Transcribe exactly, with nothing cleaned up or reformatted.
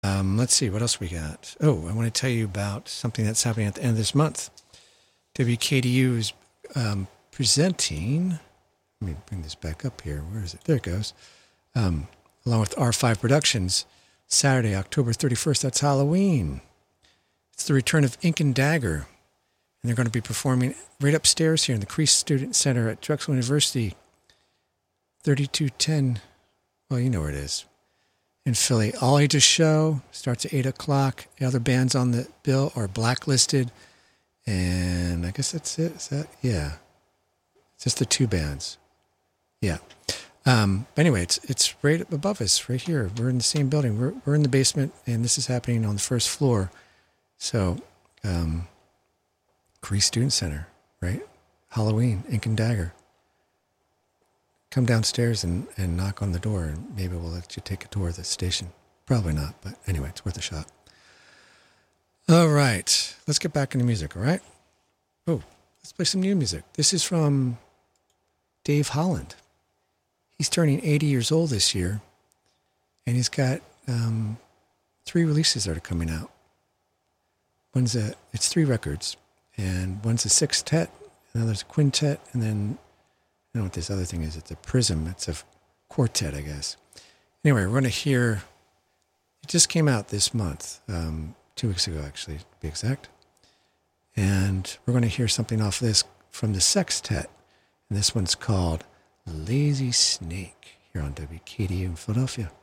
Um, let's see, what else we got? Oh, I want to tell you about something that's happening at the end of this month. W K D U is um, presenting, let me bring this back up here. Where is it? There it goes. Um, along with R five Productions, Saturday, October thirty-first, that's Halloween. It's the return of Ink and Dagger. And they're going to be performing right upstairs here in the Crease Student Center at Drexel University, thirty-two ten, well, you know where it is, in Philly. All ages show starts at eight o'clock. The other bands on the bill are Blacklisted. And I guess that's it. Is that? Yeah. It's just the two bands. Yeah. Um, anyway, it's it's right above us, right here. We're in the same building. We're we're in the basement, and this is happening on the first floor. So, um, Crease Student Center, right? Halloween, Ink and Dagger. Come downstairs and, and knock on the door, and maybe we'll let you take a tour of the station. Probably not, but anyway, it's worth a shot. All right, let's get back into music, all right? Oh, let's play some new music. This is from Dave Holland. He's turning eighty years old this year, and he's got um, three releases that are coming out. One's a, it's three records, and one's a sextet, another's a quintet, and then, I don't know what this other thing is. It's a prism. It's a quartet, I guess. Anyway, we're going to hear, it just came out this month, um, two weeks ago, actually, to be exact. And we're going to hear something off this from the sextet. And this one's called Lazy Snake here on W K D U in Philadelphia.